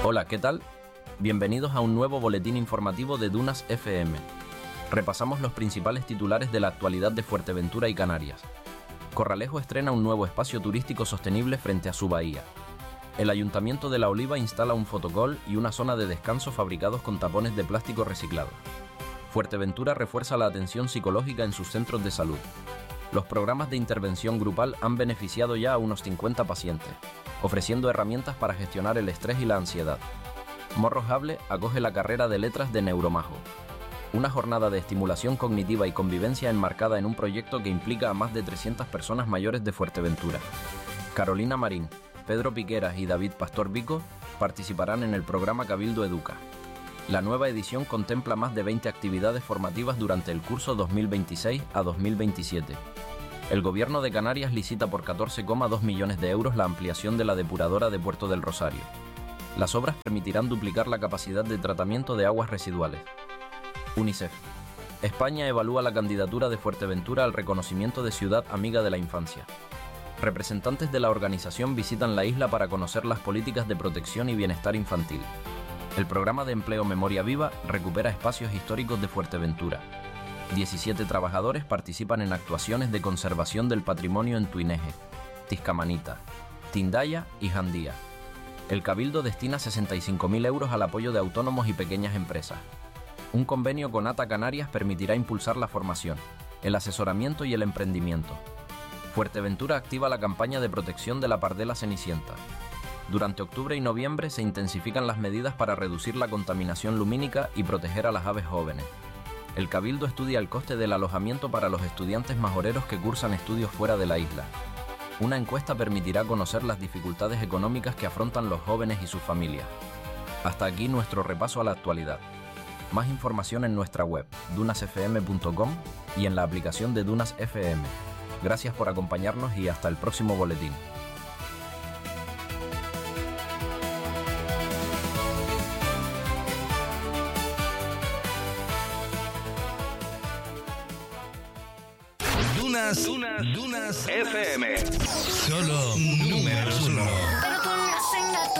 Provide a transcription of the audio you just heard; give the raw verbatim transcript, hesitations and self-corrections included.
Hola, ¿qué tal? Bienvenidos a un nuevo boletín informativo de Dunas F M. Repasamos los principales titulares de la actualidad de Fuerteventura y Canarias. Corralejo estrena un nuevo espacio turístico sostenible frente a su bahía. El Ayuntamiento de La Oliva instala un fotocall y una zona de descanso fabricados con tapones de plástico reciclado. Fuerteventura refuerza la atención psicológica en sus centros de salud. Los programas de intervención grupal han beneficiado ya a unos cincuenta pacientes, ofreciendo herramientas para gestionar el estrés y la ansiedad. Morros Hable acoge la carrera de letras de Neuromajo, una jornada de estimulación cognitiva y convivencia enmarcada en un proyecto que implica a más de trescientas personas mayores de Fuerteventura. Carolina Marín, Pedro Piqueras y David Pastor Vico participarán en el programa Cabildo Educa. La nueva edición contempla más de veinte actividades formativas durante el curso dos mil veintiséis a dos mil veintisiete. El Gobierno de Canarias licita por catorce coma dos millones de euros la ampliación de la depuradora de Puerto del Rosario. Las obras permitirán duplicar la capacidad de tratamiento de aguas residuales. UNICEF. España evalúa la candidatura de Fuerteventura al reconocimiento de Ciudad Amiga de la Infancia. Representantes de la organización visitan la isla para conocer las políticas de protección y bienestar infantil. El programa de empleo Memoria Viva recupera espacios históricos de Fuerteventura. diecisiete trabajadores participan en actuaciones de conservación del patrimonio en Tuineje, Tizcamanita, Tindaya y Jandía. El Cabildo destina sesenta y cinco mil euros al apoyo de autónomos y pequeñas empresas. Un convenio con ATA Canarias permitirá impulsar la formación, el asesoramiento y el emprendimiento. Fuerteventura activa la campaña de protección de la pardela cenicienta. Durante octubre y noviembre se intensifican las medidas para reducir la contaminación lumínica y proteger a las aves jóvenes. El Cabildo estudia el coste del alojamiento para los estudiantes majoreros que cursan estudios fuera de la isla. Una encuesta permitirá conocer las dificultades económicas que afrontan los jóvenes y sus familias. Hasta aquí nuestro repaso a la actualidad. Más información en nuestra web, dunas f m punto com y en la aplicación de Dunas F M. Gracias por acompañarnos y hasta el próximo boletín. Dunas, Dunas, Dunas F M. Solo números uno. Pero tú no